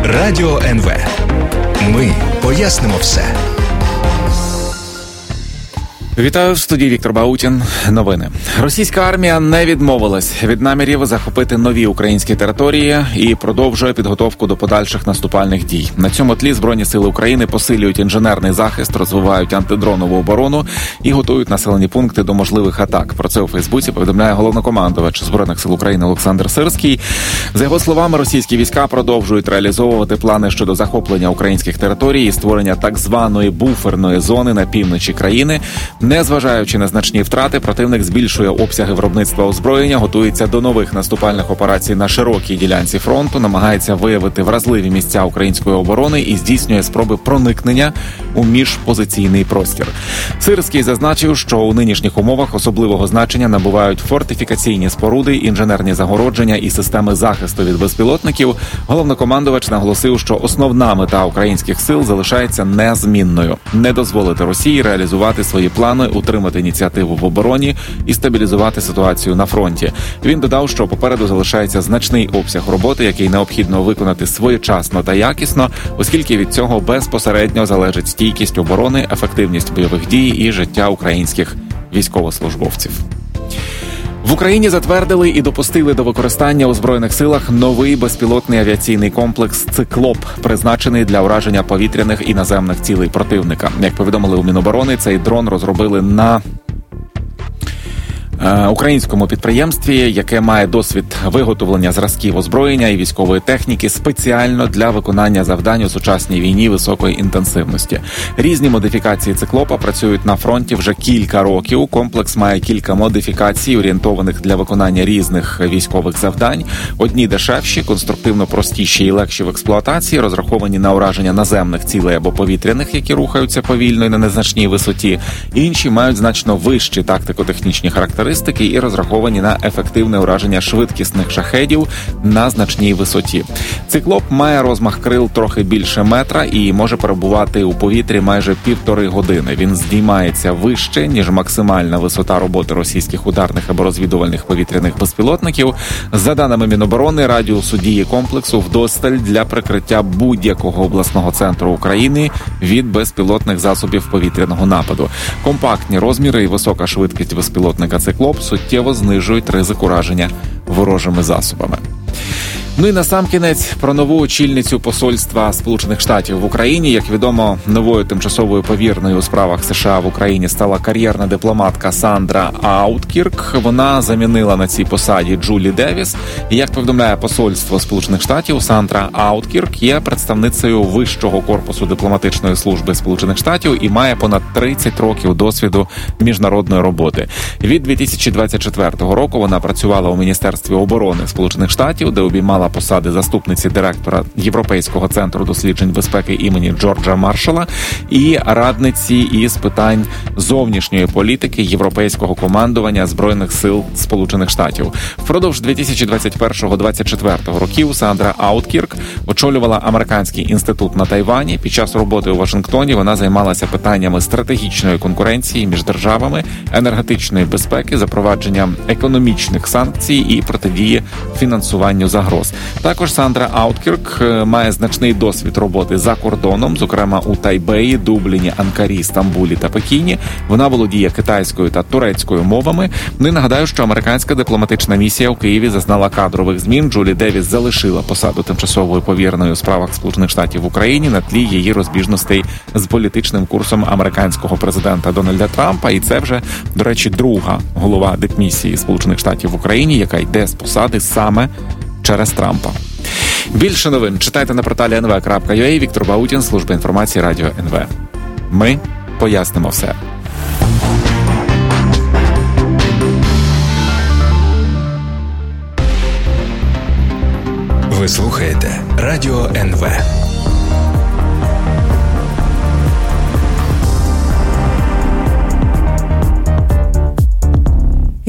Радіо НВ. Ми пояснимо все. Вітаю, в студії Віктор Баутін. Новини. Російська армія не відмовилась від намірів захопити нові українські території і продовжує підготовку до подальших наступальних дій. На цьому тлі Збройні сили України посилюють інженерний захист, розвивають антидронову оборону і готують населені пункти до можливих атак. Про це у Фейсбуці повідомляє головнокомандувач Збройних сил України Олександр Сирський. За його словами, російські війська продовжують реалізовувати плани щодо захоплення українських територій і створення так званої буферної зони на півночі країни. Незважаючи на значні втрати, противник збільшує обсяги виробництва озброєння, готується до нових наступальних операцій на широкій ділянці фронту, намагається виявити вразливі місця української оборони і здійснює спроби проникнення у міжпозиційний простір. Сирський зазначив, що у нинішніх умовах особливого значення набувають фортифікаційні споруди, інженерні загородження і системи захисту від безпілотників. Головнокомандувач наголосив, що основна мета українських сил залишається незмінною – не дозволити Росії реалізувати свої плани, утримати ініціативу в обороні і стабілізувати ситуацію на фронті. Він додав, що попереду залишається значний обсяг роботи, який необхідно виконати своєчасно та якісно, оскільки від цього безпосередньо залежить стійкість оборони, ефективність бойових дій і життя українських військовослужбовців. В Україні затвердили і допустили до використання у Збройних силах новий безпілотний авіаційний комплекс «Циклоп», призначений для ураження повітряних і наземних цілей противника. Як повідомили у Міноборони, цей дрон розробили на українському підприємстві, яке має досвід виготовлення зразків озброєння і військової техніки спеціально для виконання завдань у сучасній війні високої інтенсивності. Різні модифікації «Циклопа» працюють на фронті вже кілька років. Комплекс має кілька модифікацій, орієнтованих для виконання різних військових завдань. Одні дешевші, конструктивно простіші і легші в експлуатації, розраховані на ураження наземних цілей або повітряних, які рухаються повільно і на незначній висоті. Інші мають значно вищі тактико-технічні характеристики і розраховані на ефективне ураження швидкісних шахедів на значній висоті. «Циклоп» має розмах крил трохи більше метра і може перебувати у повітрі майже 1,5 години. Він здіймається вище, ніж максимальна висота роботи російських ударних або розвідувальних повітряних безпілотників. За даними Міноборони, радіусу дії комплексу вдосталь для прикриття будь-якого обласного центру України від безпілотних засобів повітряного нападу. Компактні розміри і висока швидкість безпілотника «Циклоп» суттєво знижують ризик ураження ворожими засобами. Ну і насамкінець про нову очільницю посольства Сполучених Штатів в Україні. Як відомо, новою тимчасовою повірною у справах США в Україні стала кар'єрна дипломатка Сандра Ауткірк. Вона замінила на цій посаді Джулі Девіс. І, як повідомляє посольство Сполучених Штатів, Сандра Ауткірк є представницею Вищого корпусу дипломатичної служби Сполучених Штатів і має понад 30 років досвіду міжнародної роботи. Від 2024 року вона працювала у Міністерстві оборони Сполучених Штатів, де обіймала посади заступниці директора Європейського центру досліджень безпеки імені Джорджа Маршалла і радниці із питань зовнішньої політики Європейського командування Збройних сил Сполучених Штатів. Впродовж 2021-2024 років Сандра Ауткірк очолювала Американський інститут на Тайвані. Під час роботи у Вашингтоні вона займалася питаннями стратегічної конкуренції між державами, енергетичної безпеки, запровадження економічних санкцій і протидії фінансуванню загроз. Також Сандра Ауткірк має значний досвід роботи за кордоном, зокрема у Тайбеї, Дубліні, Анкарі, Стамбулі та Пекіні. Вона володіє китайською та турецькою мовами. Ну і нагадаю, що американська дипломатична місія у Києві зазнала кадрових змін. Джулі Девіс залишила посаду тимчасової повіреної у справах Сполучених Штатів в Україні на тлі її розбіжностей з політичним курсом американського президента Дональда Трампа. І це вже, до речі, друга голова дипмісії Сполучених Штатів в Україні, яка йде з посади саме через Трампа. Більше новин читайте на порталі nv.ua. Віктор Баутін, служба інформації Радіо НВ. Ми пояснимо все. Ви слухаєте Радіо НВ.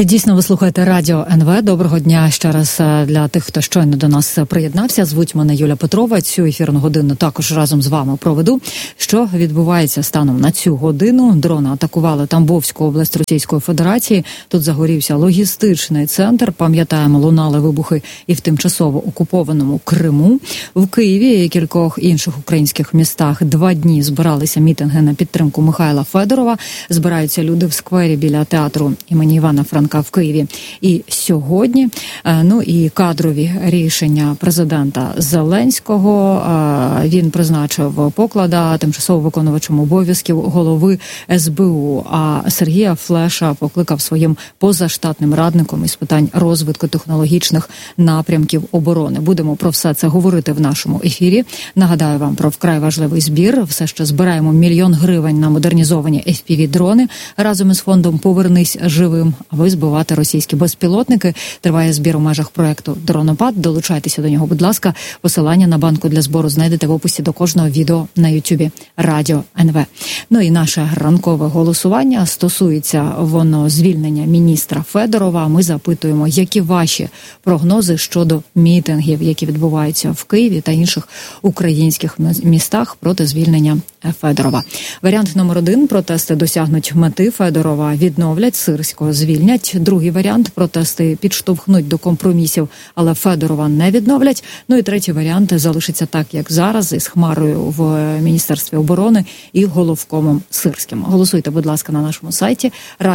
І дійсно, ви слухаєте Радіо НВ. Доброго дня ще раз для тих, хто щойно до нас приєднався. Звуть мене Юля Петрова. Цю ефірну годину також разом з вами проведу. Що відбувається станом на цю годину? Дрони атакували Тамбовську область Російської Федерації. Тут загорівся логістичний центр. Пам'ятаємо, лунали вибухи і в тимчасово окупованому Криму. В Києві і кількох інших українських містах 2 дні збиралися мітинги на підтримку Михайла Федорова. Збираються люди в сквері біля театру імені Івана Франка в Києві. І сьогодні, і кадрові рішення президента Зеленського. Він призначив Поклада тимчасово виконувачем обов'язків голови СБУ, а Сергія Флеша покликав своїм позаштатним радником із питань розвитку технологічних напрямків оборони. Будемо про все це говорити в нашому ефірі. Нагадаю вам про вкрай важливий збір. Все ще збираємо 1 мільйон гривень на модернізовані FPV-дрони. Разом із фондом «Повернись живим», аби збивати російські безпілотники. Триває збір у межах проекту «Дронопад». Долучайтеся до нього, будь ласка. Посилання на банку для збору знайдете в описі до кожного відео на Ютубі Радіо НВ. І наше ранкове голосування стосується воно звільнення міністра Федорова. Ми запитуємо, які ваші прогнози щодо мітингів, які відбуваються в Києві та інших українських містах проти звільнення Федорова. Варіант номер 1. Протести досягнуть мети. Федорова відновлять, Сирського звільнять. Другий варіант. Протести підштовхнуть до компромісів, але Федорова не відновлять. І третій варіант. Залишиться так, як зараз, із Хмарою в Міністерстві оборони і головкомом Сирським. Голосуйте, будь ласка, на нашому сайті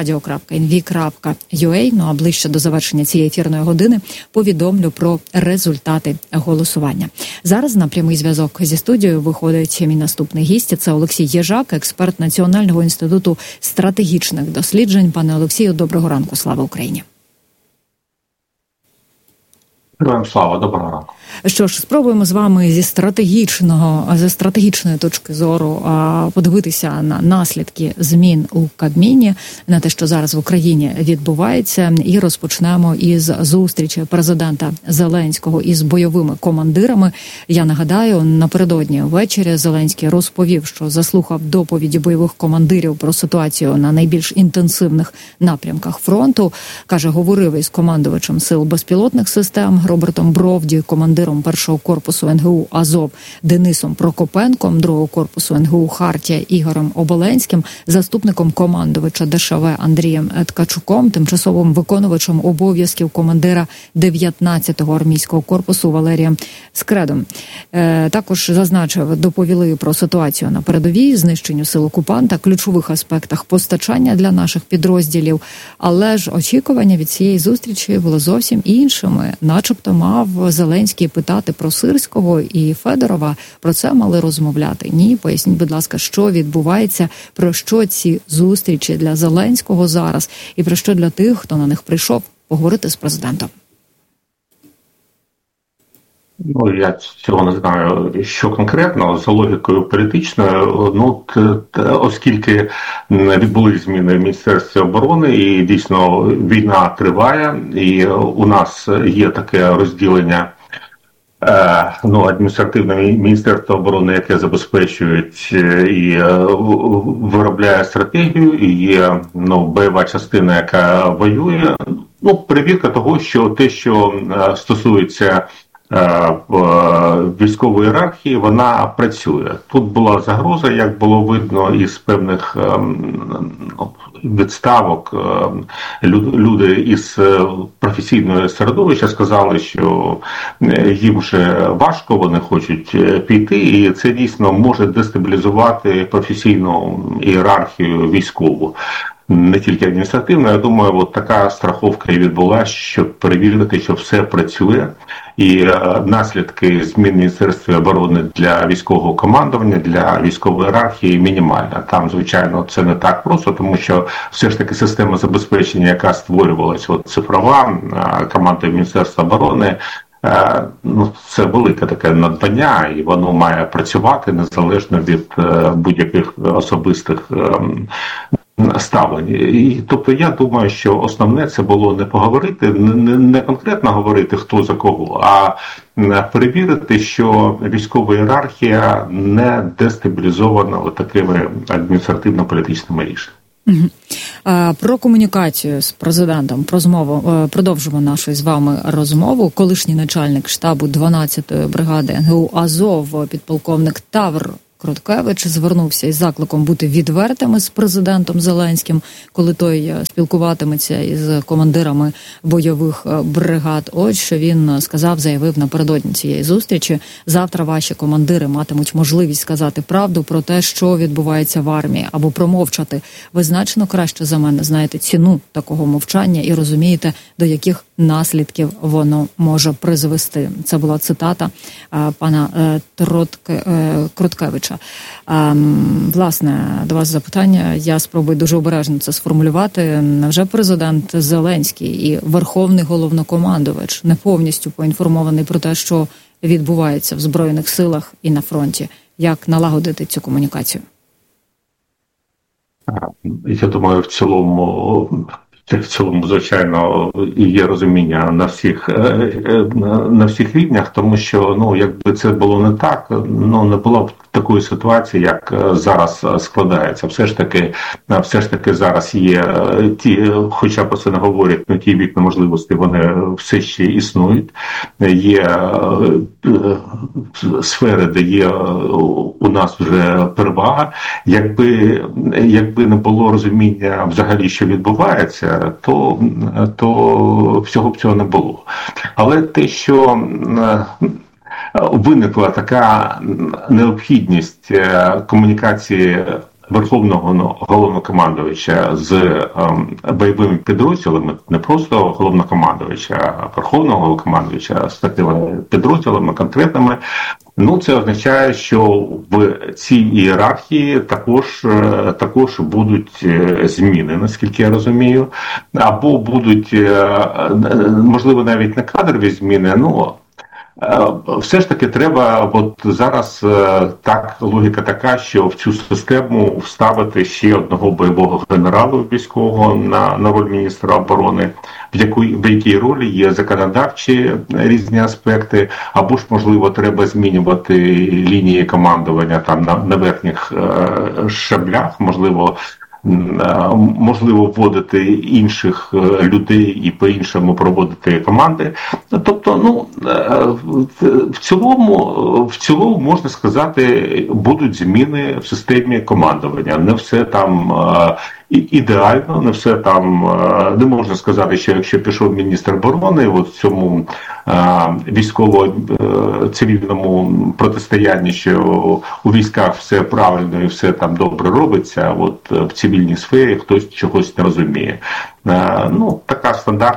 radio.nv.ua. А ближче до завершення цієї ефірної години повідомлю про результати голосування. Зараз на прямий зв'язок зі студією виходить мій наступний гість. Це Олексій Єжак, експерт Національного інституту стратегічних досліджень. Пане Олексію, доброго ранку. Слава Україні. Героям слава, доброго ранку. Що ж, спробуємо з вами зі стратегічної точки зору подивитися на наслідки змін у Кабміні, на те, що зараз в Україні відбувається, і розпочнемо із зустрічі президента Зеленського із бойовими командирами. Я нагадаю, напередодні ввечері Зеленський розповів, що заслухав доповіді бойових командирів про ситуацію на найбільш інтенсивних напрямках фронту. Каже, говорив із командувачем сил безпілотних систем Робертом Бровді, командиром першого корпусу НГУ «Азов» Денисом Прокопенком, другого корпусу НГУ «Хартія» Ігорем Оболенським, заступником командувача ДШВ Андрієм Ткачуком, тимчасовим виконувачем обов'язків командира 19-го армійського корпусу Валерієм Скредом. Також доповіли про ситуацію на передовій, знищенню сил окупанта, ключових аспектах постачання для наших підрозділів. Але ж очікування від цієї зустрічі було зовсім іншими. Начебто мав Зеленський питати про Сирського і Федорова. Про це мали розмовляти. Ні, поясніть, будь ласка, що відбувається, про що ці зустрічі для Зеленського зараз і про що для тих, хто на них прийшов поговорити з президентом. Я цього не знаю, що конкретно, за логікою політичною, оскільки відбулись зміни в Міністерстві оборони і дійсно війна триває, і у нас є таке розділення адміністративне Міністерство оборони, яке забезпечує і виробляє стратегію, і є бойова частина, яка воює. Перевірка того, що те, що стосується військової ієрархії, вона працює. Тут була загроза, як було видно із певних відставок. Люди із професійного середовища сказали, що їм вже важко, вони хочуть піти, і це дійсно може дестабілізувати професійну ієрархію військову. Не тільки адміністративно, я думаю, така страховка і відбулася, щоб перевірити, що все працює. І наслідки змін в Міністерстві оборони для військового командування, для військової ієрархії мінімальна. Там, звичайно, це не так просто, тому що все ж таки система забезпечення, яка створювалась, цифрова, команда Міністерства оборони, це велике таке надбання, і воно має працювати незалежно від будь-яких особистих ставлені. І, тобто я думаю, що основне це було не поговорити, не конкретно говорити, хто за кого, а перевірити, що військова ієрархія не дестабілізована такими адміністративно-політичними рішеннями. Про комунікацію з президентом, про змову продовжимо нашу з вами розмову. Колишній начальник штабу 12-ї бригади НГУ Азов, підполковник Тавр Круткевич, звернувся із закликом бути відвертими з президентом Зеленським, коли той спілкуватиметься із командирами бойових бригад. Ось що він сказав, заявив напередодні цієї зустрічі. Завтра ваші командири матимуть можливість сказати правду про те, що відбувається в армії, або промовчати. Ви значно краще за мене знаєте ціну такого мовчання і розумієте, до яких наслідків воно може призвести. Це була цитата пана Круткевича. Власне, до вас запитання. Я спробую дуже обережно це сформулювати. Невже президент Зеленський і верховний головнокомандувач не повністю поінформований про те, що відбувається в Збройних силах і на фронті? Як налагодити цю комунікацію? Я думаю, в цілому, звичайно, є розуміння на всіх рівнях, тому що, якби це було не так, не було б такої ситуації, як зараз складається. Все ж таки зараз є ті, хоча б це не говорять, ті вікна можливості, вони все ще існують. Є сфери, де є у нас вже перевага. Якби не було розуміння взагалі, що відбувається, то всього б цього не було. Але те, що виникла така необхідність комунікації Верховного головнокомандувача з бойовими підрозділами, не просто головнокомандувача, а Верховного головнокомандувача з такими підрозділами конкретними, це означає, що в цій ієрархії також будуть зміни, наскільки я розумію, або будуть, можливо, навіть не кадрові зміни, все ж таки треба, зараз логіка така, що в цю систему вставити ще одного бойового генерала військового на роль міністра оборони, в якій ролі є законодавчі різні аспекти, або ж, можливо, треба змінювати лінії командування там на верхніх шаблях, можливо, вводити інших людей і по-іншому проводити команди. Тобто, в цілому можна сказати, будуть зміни в системі командування. Не все там ідеально, не все там, не можна сказати, що якщо пішов міністр оборони, в цьому військово-цивільному протистоянні, що у військах все правильно і все там добре робиться, в цивільній сфері хтось чогось не розуміє. Така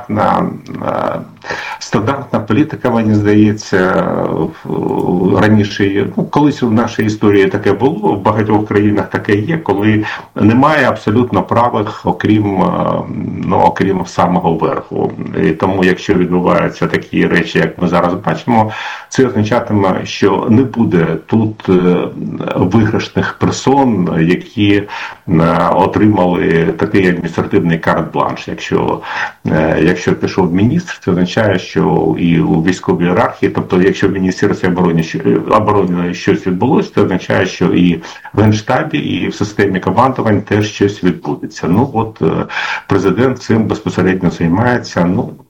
стандартна політика, мені здається, раніше, колись в нашій історії таке було, в багатьох країнах таке є, коли немає абсолютно правих, окрім самого верху. І тому, якщо відбуваються такі речі, як ми зараз бачимо, це означатиме, що не буде тут виграшних персон, які отримали такий адміністративний карт-бланш. Якщо пішов міністр, це означає, що і у військовій ієрархії, тобто якщо в Міністерстві оборони щось відбулося, це означає, що і в Генштабі, і в системі командувань теж щось відбудеться. Президент цим безпосередньо займається.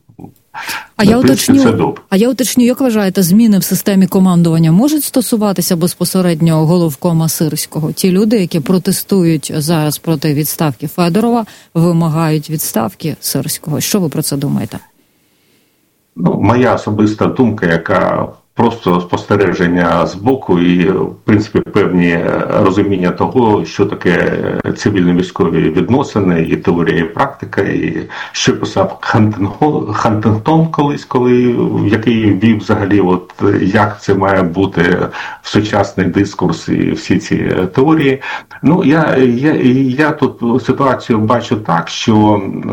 А я уточню, як вважаєте, зміни в системі командування можуть стосуватися безпосередньо головкома Сирського? Ті люди, які протестують зараз проти відставки Федорова, вимагають відставки Сирського. Що ви про це думаєте? Моя особиста думка, яка просто спостереження з боку і, в принципі, певні розуміння того, що таке цивільно-військові відносини, і теорія, і практика, і що писав Хантингтон колись, який вів взагалі, як це має бути в сучасний дискурс і всі ці теорії. Я тут ситуацію бачу так, що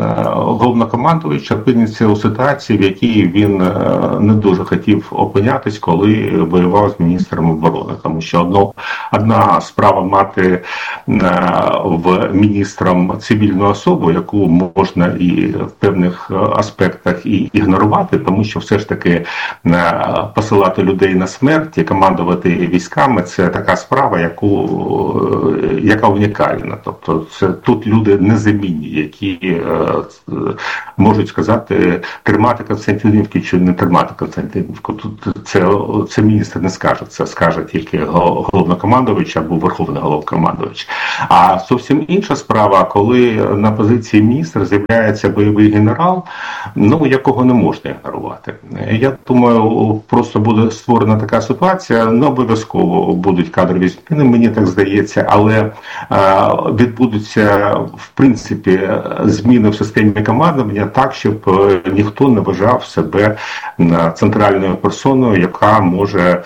головнокомандувач опиниться у ситуації, в якій він не дуже хотів опинятися, командувач, коли воював з міністром оборони. Тому що одна справа мати в міністром цивільну особу, яку можна і в певних аспектах і ігнорувати, тому що все ж таки посилати людей на смерть і командувати військами – це така справа, яка унікальна. Тобто тут люди незамінні, які можуть сказати, тримати Константинівку чи не тримати Константинівку. Тут це міністр не скаже, це скаже тільки головнокомандувач або верховний головнокомандувач. А зовсім інша справа, коли на позиції міністра з'являється бойовий генерал, якого не можна ігнорувати. Я думаю, просто буде створена така ситуація, не обов'язково будуть кадрові зміни, мені так здається, але відбудуться, в принципі, зміни в системі командування так, щоб ніхто не вважав себе центральною персоною, яка може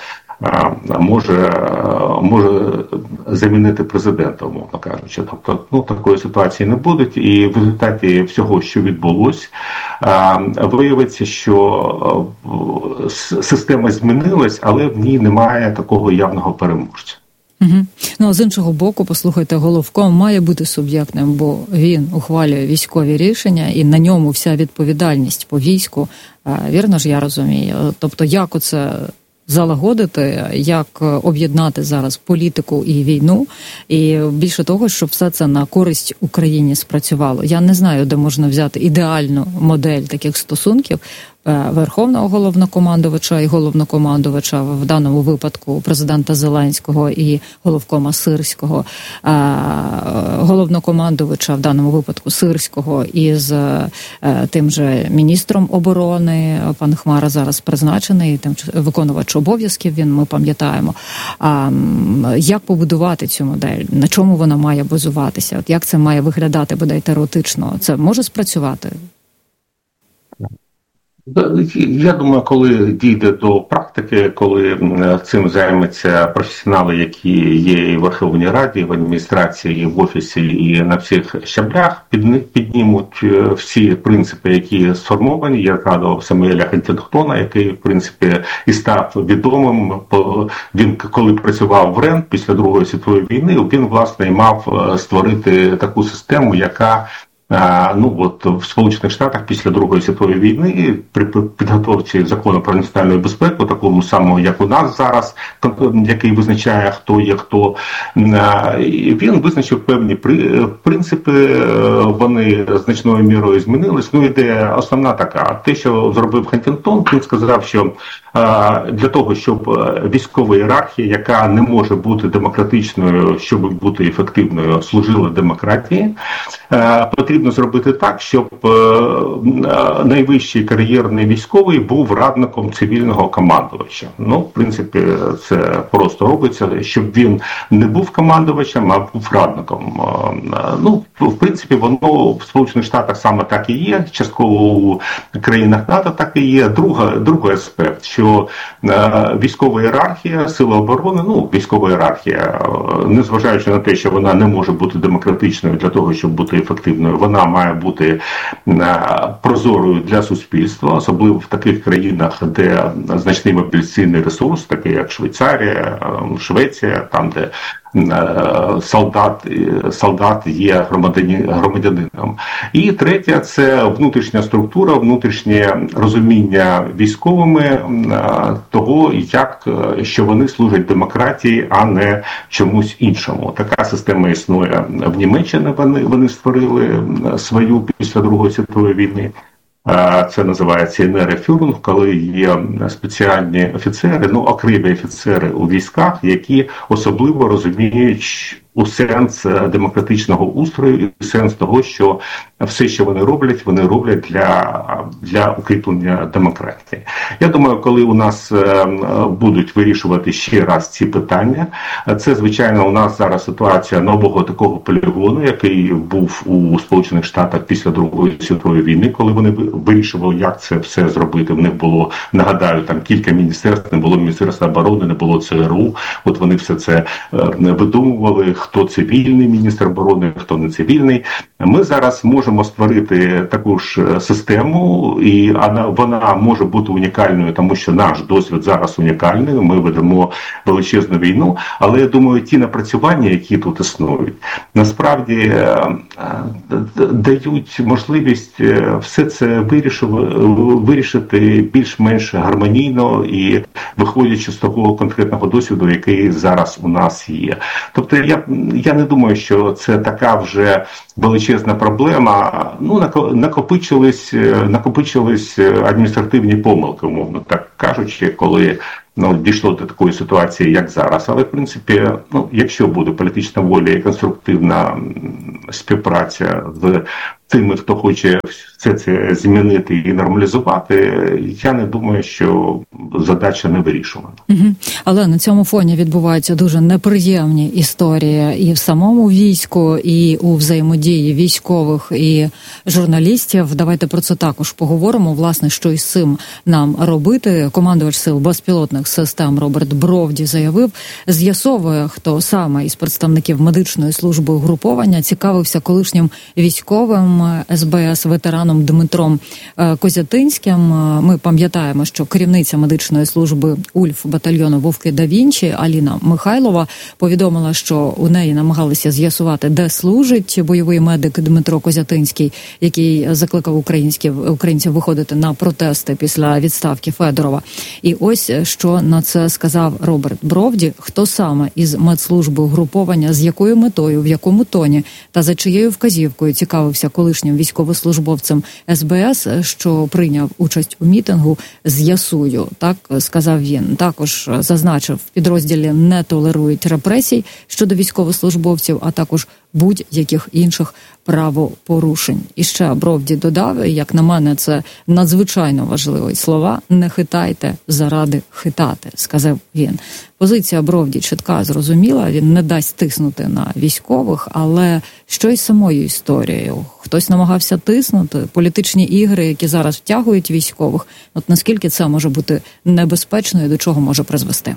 замінити президента, умовно кажучи. Тобто, такої ситуації не буде. І в результаті всього, що відбулося, виявиться, що система змінилась, але в ній немає такого явного переможця. З іншого боку, послухайте, головком має бути суб'єктним, бо він ухвалює військові рішення і на ньому вся відповідальність по війську. Вірно ж я розумію? Тобто, як оце залагодити, як об'єднати зараз політику і війну, і більше того, щоб все це на користь Україні спрацювало. Я не знаю, де можна взяти ідеальну модель таких стосунків верховного головнокомандувача і головнокомандувача, в даному випадку президента Зеленського і головкома Сирського, головнокомандувача, в даному випадку Сирського, із тим же міністром оборони, пан Хмара зараз призначений, виконувач обов'язків він, ми пам'ятаємо. Як побудувати цю модель? На чому вона має базуватися? Як це має виглядати, бодай теоретично? Це може спрацювати? Я думаю, коли дійде до практики, коли цим займуться професіонали, які є і в Верховній Раді, і в адміністрації, і в офісі, і на всіх щаблях, піднімуть всі принципи, які сформовані. Я згадував Самуеля Хантінгтона, який, в принципі, і став відомим. Він, коли працював в РЕН після Другої світової війни, він, власне, і мав створити таку систему, яка в Сполучених Штатах після Другої світової війни при підготовці закону про національну безпеку, такому самому, як у нас зараз, який визначає, хто є хто, він визначив певні принципи, вони значною мірою змінились. Ідея основна така. Те, що зробив Хантінгтон, він сказав, що для того, щоб військова ієрархія, яка не може бути демократичною, щоб бути ефективною, служила демократії, потрібно зробити так, щоб найвищий кар'єрний військовий був радником цивільного командувача. В принципі, це просто робиться, щоб він не був командувачем, а був радником. В принципі, воно в Сполучених Штатах саме так і є, частково у країнах НАТО так і є. Другий аспект, що військова ієрархія, сили оборони, військова ієрархія, незважаючи на те, що вона не може бути демократичною для того, щоб бути ефективною, вона має бути прозорою для суспільства, особливо в таких країнах, де значний мобілізаційний ресурс, такий як Швейцарія, Швеція, там, де солдат є громадянином. І третє – це внутрішня структура, внутрішнє розуміння військовими того, що вони служать демократії, а не чомусь іншому. Така система існує в Німеччині, вони створили свою після Другої світової війни. Це називається інере-фюринг, коли є спеціальні офіцери, окремі офіцери у військах, які особливо розуміють у сенс демократичного устрою і сенс того, що все, що вони роблять для укріплення демократії. Я думаю, коли у нас будуть вирішувати ще раз ці питання, це, звичайно, у нас зараз ситуація нового такого полігону, який був у Сполучених Штатах після Другої світової війни, коли вони вирішували, як це все зробити. В них було, нагадаю, там кілька міністерств, не було Міністерства оборони, не було ЦРУ, от вони все це видумували, хто цивільний міністр оборони, хто не цивільний. Ми зараз можемо створити таку ж систему, і вона може бути унікальною, тому що наш досвід зараз унікальний, ми ведемо величезну війну, але я думаю, ті напрацювання, які тут існують, насправді дають можливість все це вирішити більш-менш гармонійно і виходячи з того конкретного досвіду, який зараз у нас є. Тобто я не думаю, що це така вже величезна проблема. Накопичились адміністративні помилки, умовно так кажучи, коли дійшло до такої ситуації, як зараз. Але, в принципі, якщо буде політична воля і конструктивна співпраця з тими, хто хоче все це змінити і нормалізувати, я не думаю, що задача не вирішувана. Але на цьому фоні відбуваються дуже неприємні історії і в самому війську, і у взаємодії військових і журналістів. Давайте про це також поговоримо. Власне, що із цим нам робити. Командувач сил безпілотних систем Роберт Бровді заявив, з'ясовує, хто саме із представників медичної служби угруповання цікавився колишнім військовим СБС ветераном Дмитром Козятинським. Ми пам'ятаємо, що керівниця медичної служби УЛЬФ батальйону Вовки да Вінчі Аліна Михайлова повідомила, що у неї намагалися з'ясувати, де служить бойовий медик Дмитро Козятинський, який закликав українців виходити на протести після відставки Федорова. І ось що на це сказав Роберт Бровді, хто саме із медслужби угруповання, з якою метою, в якому тоні та за чиєю вказівкою цікавився колишнім військовослужбовцем СБС, що прийняв участь у мітингу, з'ясую, так сказав він. Також зазначив, в підрозділі не толерують репресій щодо військовослужбовців, а також будь-яких інших правопорушень. І ще Бровді додав, як на мене, це надзвичайно важливі слова, не хитайте заради хитати, сказав він. Позиція Бровді чітка, зрозуміла, він не дасть тиснути на військових, але що із самою історією? Хтось намагався тиснути, політичні ігри, які зараз втягують військових, от наскільки це може бути небезпечно і до чого може призвести?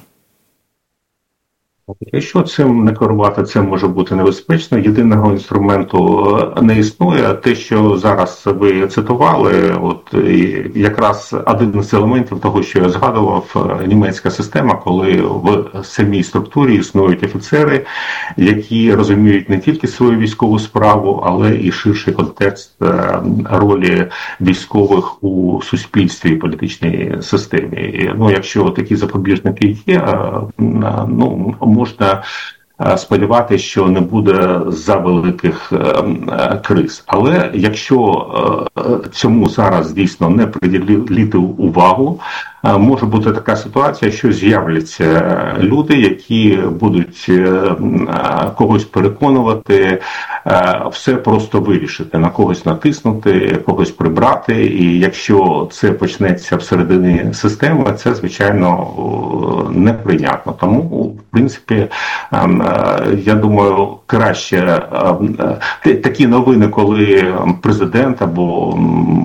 Якщо цим не керувати, це може бути небезпечно. Єдиного інструменту не існує. Те, що зараз ви цитували, і якраз один з елементів того, що я згадував, німецька система, коли в самій структурі існують офіцери, які розуміють не тільки свою військову справу, але і ширший контекст ролі військових у суспільстві і політичній системі. Якщо такі запобіжники є, можна сподіватися, що не буде завеликих криз. Але якщо цьому зараз дійсно не приділити увагу, може бути така ситуація, що з'являться люди, які будуть когось переконувати, все просто вирішити, на когось натиснути, когось прибрати. І якщо це почнеться всередині системи, це, звичайно, неприйнятно. Тому, в принципі, я думаю, краще такі новини, коли президент або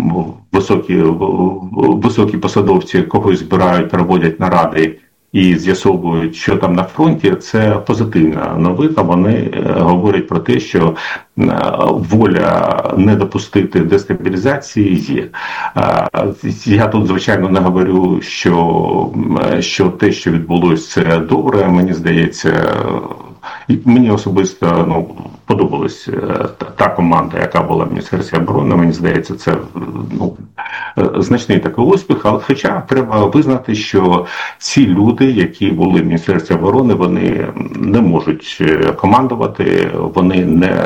високі посадовці когось збирають, проводять наради і з'ясовують, що там на фронті, це позитивна новина. Вони говорять про те, що воля не допустити дестабілізації є. Я тут, звичайно, не говорю, що те, що відбулося, це добре. Мені здається, мені особисто подобалась та команда, яка була в Міністерстві оборони. Мені здається, це значний такий успіх. Але хоча треба визнати, що ці люди, які були в Міністерстві оборони, вони не можуть командувати, вони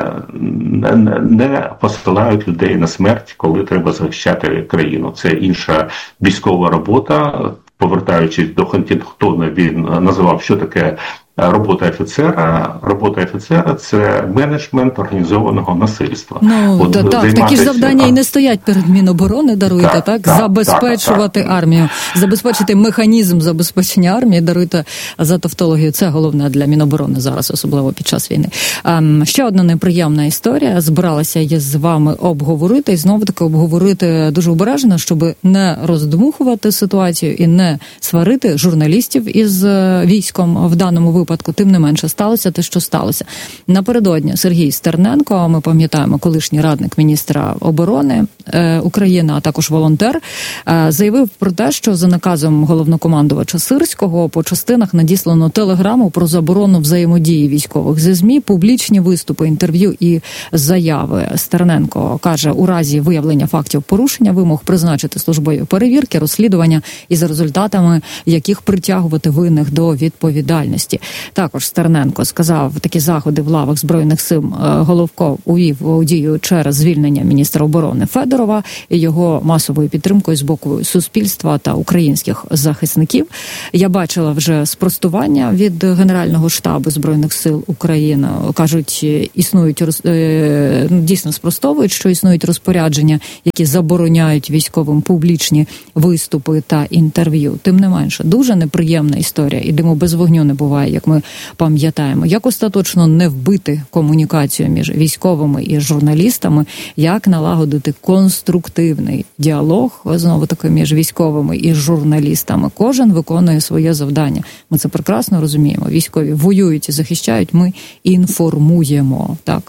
не посилають людей на смерть, коли треба захищати країну. Це інша військова робота. Повертаючись до Хантінгтона, він називав, що таке робота офіцера. Робота офіцера – це менеджмент організованого насильства. Такі ж завдання і не стоять перед Міноборони, даруйте, так? Забезпечувати армію, забезпечити механізм забезпечення армії, даруйте за тавтологію. Це головне для Міноборони зараз, особливо під час війни. Ще одна неприємна історія. Збиралася я з вами обговорити, і знову-таки обговорити дуже обережно, щоб не роздмухувати ситуацію і не сварити журналістів із військом в даному випадку. випадку. Тим не менше, сталося те, що сталося. Напередодні Сергій Стерненко, ми пам'ятаємо, колишній радник міністра оборони України, а також волонтер, заявив про те, що за наказом головнокомандувача Сирського по частинах надіслано телеграму про заборону взаємодії військових зі ЗМІ, публічні виступи, інтерв'ю і заяви. Стерненко каже, у разі виявлення фактів порушення вимог призначити службові перевірки, розслідування і за результатами яких притягувати винних до відповідальності. Також Стерненко сказав, такі заходи в лавах Збройних сил Головко увів у дію через звільнення міністра оборони Федорова і його масовою підтримкою з боку суспільства та українських захисників. Я бачила вже спростування від Генерального штабу Збройних сил України. Кажуть, існують, дійсно спростовують, що існують розпорядження, які забороняють військовим публічні виступи та інтерв'ю. Тим не менше, дуже неприємна історія. І диму без вогню не буває, як ми пам'ятаємо. Як остаточно не вбити комунікацію між військовими і журналістами, як налагодити конструктивний діалог, знову таки, між військовими і журналістами. Кожен виконує своє завдання. Ми це прекрасно розуміємо. Військові воюють і захищають, ми інформуємо. Так,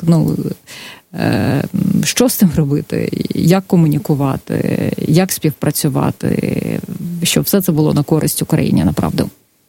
що з цим робити? Як комунікувати? Як співпрацювати? Щоб все це було на користь Україні, направду.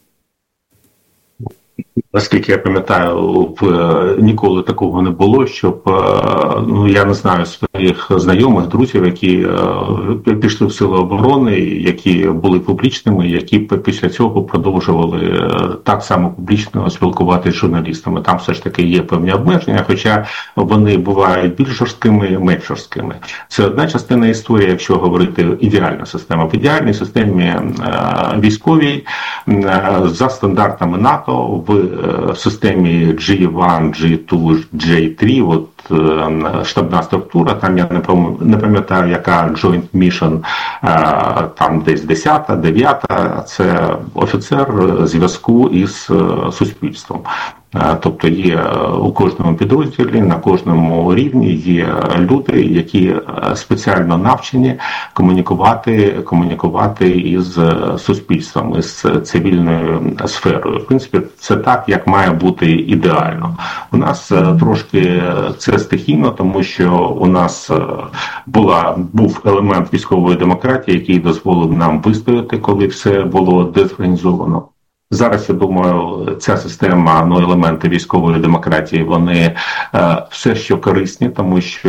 Наскільки я пам'ятаю, ніколи такого не було, щоб, я не знаю, своїх знайомих, друзів, які пішли в Сили оборони, які були публічними, які після цього продовжували так само публічно спілкуватися з журналістами. Там все ж таки є певні обмеження, хоча вони бувають більш жорсткими, менш жорсткими. Це одна частина історії, якщо говорити ідеальна система. В ідеальній системі військовій за стандартами НАТО в системі G1, G2, J3, от штабна структура, там я не пам'ятаю, яка Joint Mission, там десь 10-та, 9-та, це офіцер зв'язку із суспільством. Тобто є у кожному підрозділі, на кожному рівні є люди, які спеціально навчені комунікувати із суспільством, із цивільною сферою. В принципі, це так, як має бути ідеально. У нас трошки це стихійно, тому що у нас був елемент військової демократії, який дозволив нам вистояти, коли все було дезорганізовано. Зараз, я думаю, ця система, елементи військової демократії, вони все ще корисні, тому що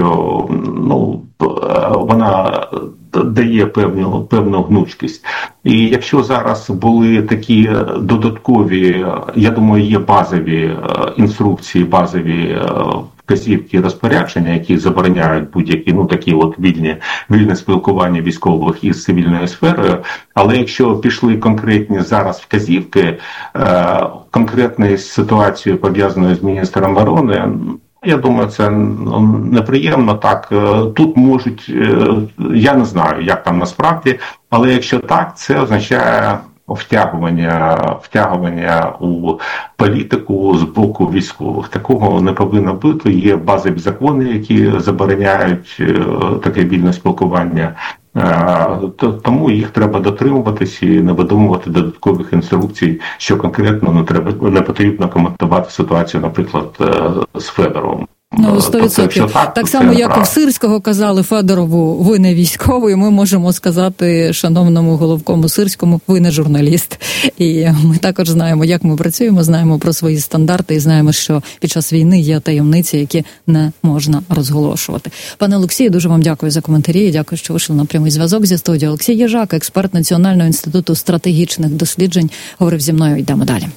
вона дає певну гнучкість. І якщо зараз були такі додаткові, я думаю, є базові інструкції, базові вказівки, розпорядження, які забороняють будь-які такі вільне спілкування військових із цивільною сферою. Але якщо пішли конкретні зараз вказівки, конкретної ситуації пов'язаної з міністром оборони, я думаю, це неприємно. Так, тут можуть, я не знаю, як там насправді, але якщо так, це означає втягування у політику з боку військових. Такого не повинно бути. Є базові закони, які забороняють таке вільне спілкування. Тому їх треба дотримуватись і не видумувати додаткових інструкцій, що конкретно не потрібно коментувати ситуацію, наприклад, з Федоровим. 100%. Так само, як у Сирського казали Федорову, ви не військовий, ми можемо сказати шановному головкому Сирському, ви не журналіст. І ми також знаємо, як ми працюємо, знаємо про свої стандарти і знаємо, що під час війни є таємниці, які не можна розголошувати. Пане Олексію, дуже вам дякую за коментарі. Дякую, що вийшли на прямий зв'язок зі студією. Олексій Єжак, експерт Національного інституту стратегічних досліджень, говорив зі мною. Йдемо далі.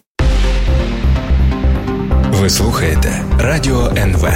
Ви слухаєте Радіо НВ.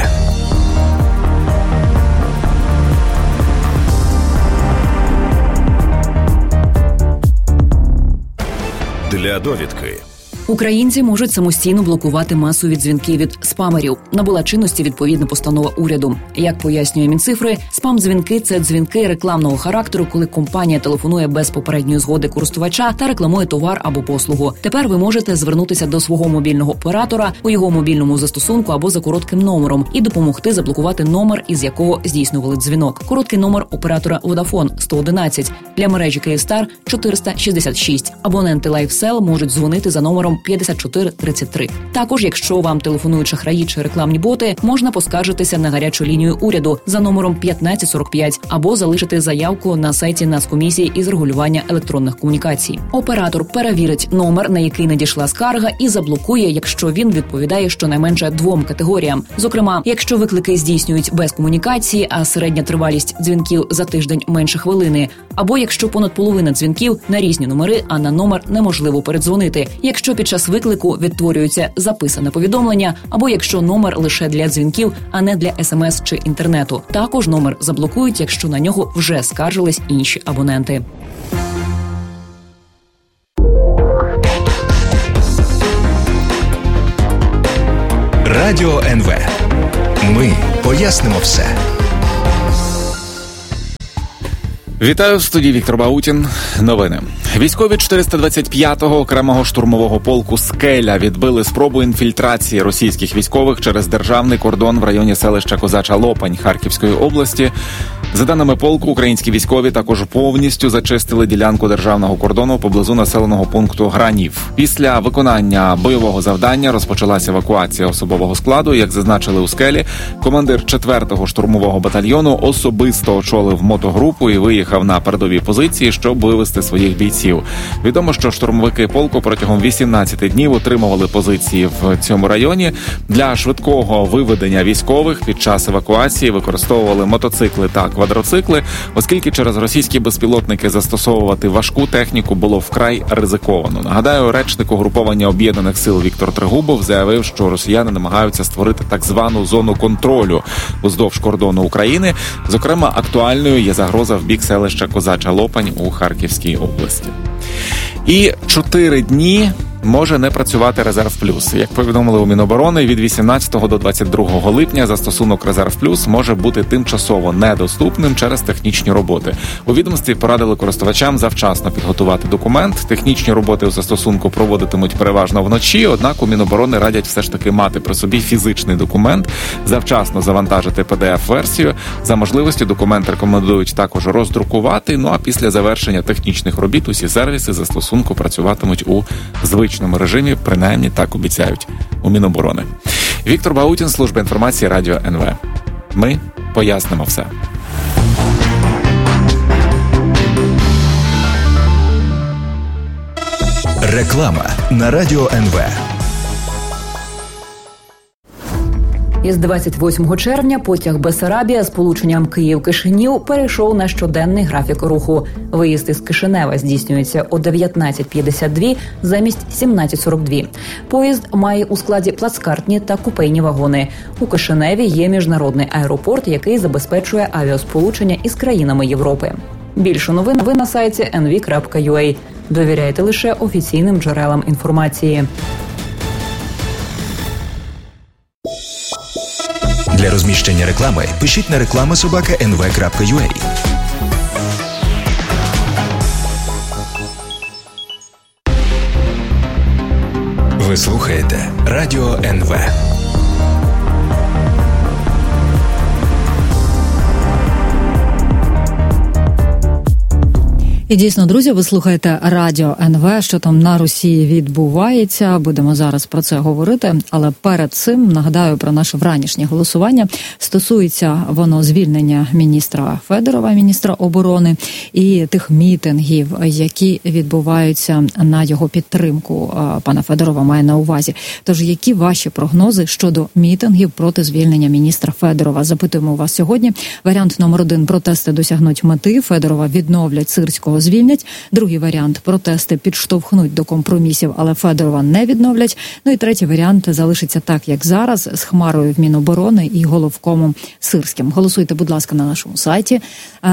Для довідки. Українці можуть самостійно блокувати масові дзвінки від спамерів. Набула чинності відповідна постанова уряду. Як пояснює Мінцифри, спам-дзвінки – це дзвінки рекламного характеру, коли компанія телефонує без попередньої згоди користувача та рекламує товар або послугу. Тепер ви можете звернутися до свого мобільного оператора у його мобільному застосунку або за коротким номером і допомогти заблокувати номер, із якого здійснювали дзвінок. Короткий номер оператора Vodafone – 111, для мережі Kyivstar – 466. Абоненти LifeSell можуть дзвонити за номером 5433. Також, якщо вам телефонують шахраї чи рекламні боти, можна поскаржитися на гарячу лінію уряду за номером 1545 або залишити заявку на сайті Нацкомісії із регулювання електронних комунікацій. Оператор перевірить номер, на який надійшла скарга, і заблокує, якщо він відповідає щонайменше 2 категоріям. Зокрема, якщо виклики здійснюють без комунікації, а середня тривалість дзвінків за тиждень менше хвилини, або якщо понад половина дзвінків на різні номери, а на номер неможливо передзвонити, якщо під час виклику відтворюється записане повідомлення, або якщо номер лише для дзвінків, а не для СМС чи інтернету. Також номер заблокують, якщо на нього вже скаржились інші абоненти. Радіо НВ. Ми пояснимо все. Вітаю, в студії Віктор Баутін. Новини. Військові 425-го окремого штурмового полку «Скеля» відбили спробу інфільтрації російських військових через державний кордон в районі селища Козача Лопань Харківської області. За даними полку, українські військові також повністю зачистили ділянку державного кордону поблизу населеного пункту Гранів. Після виконання бойового завдання розпочалася евакуація особового складу. Як зазначили у «Скелі», командир 4-го штурмового батальйону особисто очолив мотогрупу і виїхав на передові позиції, щоб вивести своїх бійців. Відомо, що штурмовики полку протягом 18 днів утримували позиції в цьому районі. Для швидкого виведення військових під час евакуації використовували мотоцикли та квадроцикли, оскільки через російські безпілотники застосовувати важку техніку було вкрай ризиковано. Нагадаю, речник угруповання Об'єднаних сил Віктор Трегубов заявив, що росіяни намагаються створити так звану зону контролю уздовж кордону України. Зокрема, актуальною є загроза в бік селища Козача Лопань у Харківській області. І 4 дні може не працювати «Резерв Плюс». Як повідомили у Міноборони, від 18 до 22 липня застосунок «Резерв Плюс» може бути тимчасово недоступним через технічні роботи. У відомстві порадили користувачам завчасно підготувати документ. Технічні роботи у застосунку проводитимуть переважно вночі, однак у Міноборони радять все ж таки мати при собі фізичний документ, завчасно завантажити PDF-версію. За можливості документ рекомендують також роздрукувати, а після завершення технічних робіт усі сервіси застосунку працюватимуть у звичному режимі, принаймні так обіцяють у Міноборони. Віктор Баутін, служба інформації Радіо НВ. Ми пояснимо все. Реклама на Радіо НВ. Із 28 червня потяг Бессарабія з полученням Київ-Кишинів перейшов на щоденний графік руху. Виїзд із Кишинева здійснюється о 19:52 замість 17:42. Поїзд має у складі плацкартні та купейні вагони. У Кишиневі є міжнародний аеропорт, який забезпечує авіасполучення із країнами Європи. Більше новин ви на сайті nv.ua. Довіряйте лише офіційним джерелам інформації. Для розміщення реклами пишіть на reklama@nv.ua. Ви слухаєте Радіо НВ. І дійсно, друзі, ви слухаєте Радіо НВ, що там на Росії відбувається. Будемо зараз про це говорити, але перед цим нагадаю про наше вранішнє голосування. Стосується воно звільнення міністра Федорова, міністра оборони, і тих мітингів, які відбуваються на його підтримку. Пана Федорова має на увазі. Тож, які ваші прогнози щодо мітингів проти звільнення міністра Федорова? Запитуємо у вас сьогодні. Варіант номер 1 – протести досягнуть мети. Федорова відновлять, Сирського звільнять. Другий варіант – протести підштовхнуть до компромісів, але Федорова не відновлять. І третій варіант залишиться так, як зараз, з Хмарою в Міноборони і головкомом Сирським. Голосуйте, будь ласка, на нашому сайті.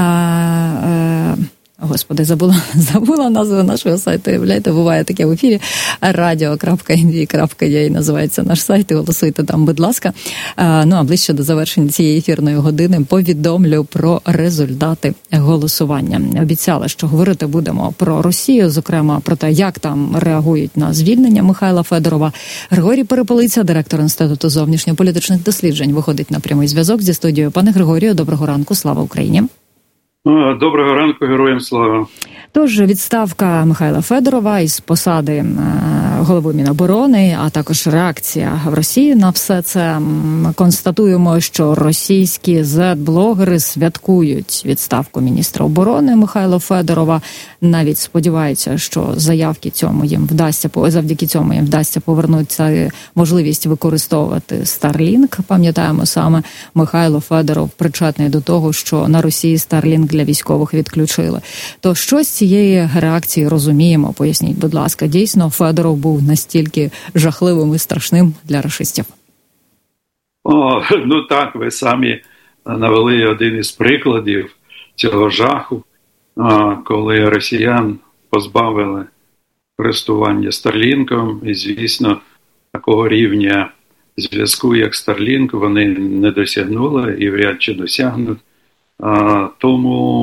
Господи, забула назву нашого сайту. Уявляєте, буває таке в ефірі. radio.nv.ua називається наш сайт. Голосуйте там, будь ласка. А ближче до завершення цієї ефірної години повідомлю про результати голосування. Обіцяла, що говорити будемо про Росію, зокрема про те, як там реагують на звільнення Михайла Федорова. Григорій Перепелиця, директор Інституту зовнішньополітичних досліджень, виходить на прямий зв'язок зі студією. Пане Григорію, доброго ранку, слава Україні. Доброго ранку, героям слава. Тож відставка Михайла Федорова із посади голови Міноборони, а також реакція в Росії на все це. Констатуємо, що російські зет-блогери святкують відставку міністра оборони Михайла Федорова. Навіть сподіваються, що завдяки цьому їм вдасться повернутися можливість використовувати Starlink. Пам'ятаємо, саме Михайло Федоров причетний до того, що на Росії Starlink для військових відключили. То що з цієї реакції розуміємо? Поясніть, будь ласка. Дійсно, Федоров був настільки жахливим і страшним для рашистів? Так, ви самі навели один із прикладів цього жаху, коли росіян позбавили користування Старлінком, і, звісно, такого рівня зв'язку, як Старлінк, вони не досягнули і вряд чи досягнуть. Тому